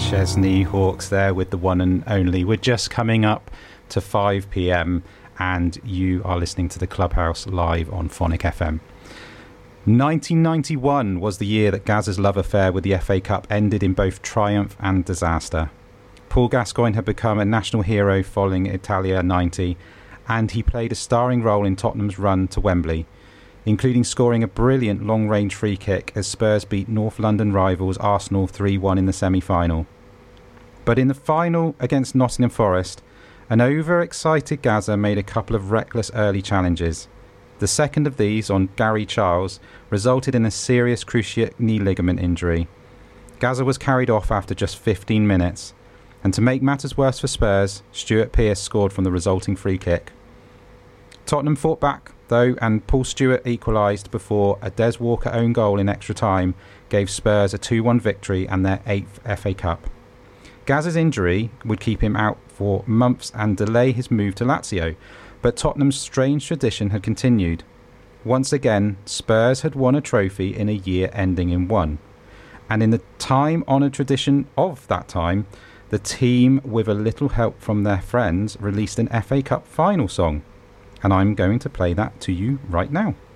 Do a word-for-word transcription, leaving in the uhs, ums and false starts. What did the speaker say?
Chesney Hawks there with the one and only. We're just coming up to five p.m. and you are listening to the Clubhouse live on Phonic F M. nineteen ninety-one was the year that Gaz's love affair with the F A Cup ended in both triumph and disaster. Paul Gascoigne had become a national hero following Italia ninety, and he played a starring role in Tottenham's run to Wembley, including scoring a brilliant long-range free kick as Spurs beat North London rivals Arsenal three one in the semi-final. But in the final against Nottingham Forest, an overexcited Gazza made a couple of reckless early challenges. The second of these, on Gary Charles, resulted in a serious cruciate knee ligament injury. Gazza was carried off after just fifteen minutes, and to make matters worse for Spurs, Stuart Pearce scored from the resulting free kick. Tottenham fought back, though, and Paul Stewart equalised before a Des Walker own goal in extra time gave Spurs a two one victory and their eighth F A Cup. Gazza's injury would keep him out for months and delay his move to Lazio, but Tottenham's strange tradition had continued. Once again, Spurs had won a trophy in a year ending in one. And in the time-honoured tradition of that time, the team, with a little help from their friends, released an F A Cup final song. And I'm going to play that to you right now.